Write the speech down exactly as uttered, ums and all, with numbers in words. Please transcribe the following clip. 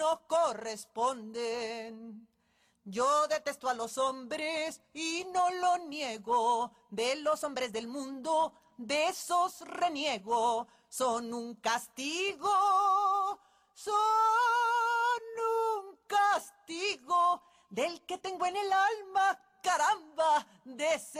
no corresponden. Yo detesto a los hombres y no lo niego. De los hombres del mundo, de esos reniego. Son un castigo, son un castigo del que tengo en el alma, caramba, de ese